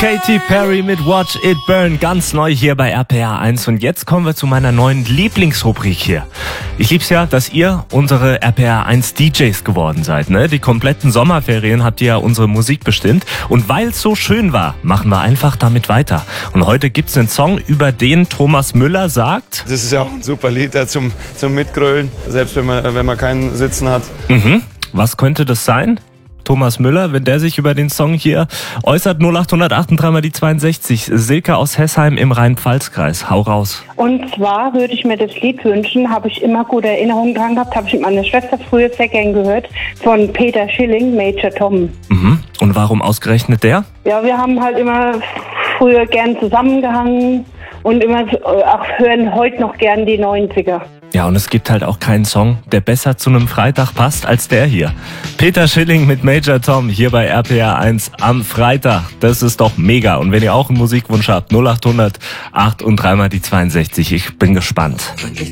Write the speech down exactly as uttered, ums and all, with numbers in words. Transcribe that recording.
Katy Perry mit Watch It Burn, ganz neu hier bei R P R eins. Und jetzt kommen wir zu meiner neuen Lieblingsrubrik hier. Ich lieb's ja, dass ihr unsere R P R eins D Js geworden seid, ne? Die kompletten Sommerferien habt ihr ja unsere Musik bestimmt. Und weil es so schön war, machen wir einfach damit weiter. Und heute gibt's einen Song, über den Thomas Müller sagt... Das ist ja auch ein super Lied ja, zum, zum Mitgrölen, selbst wenn man, wenn man keinen Sitzen hat. Mhm. Was könnte das sein? Thomas Müller, wenn der sich über den Song hier äußert, null acht acht drei mal die zweiundsechzig. Silke aus Hessheim im Rhein-Pfalz-Kreis. Hau raus. Und zwar würde ich mir das Lied wünschen, habe ich immer gute Erinnerungen dran gehabt, habe ich mit meiner Schwester früher sehr gern gehört, von Peter Schilling, Major Tom. Mhm. Und warum ausgerechnet der? Ja, wir haben halt immer früher gern zusammengehangen und immer auch hören heute noch gern die neunziger. Ja, und es gibt halt auch keinen Song, der besser zu einem Freitag passt als der hier. Peter Schilling mit Major Tom hier bei R P R eins am Freitag. Das ist doch mega. Und wenn ihr auch einen Musikwunsch habt, null acht acht und drei mal die zweiundsechzig. Ich bin gespannt.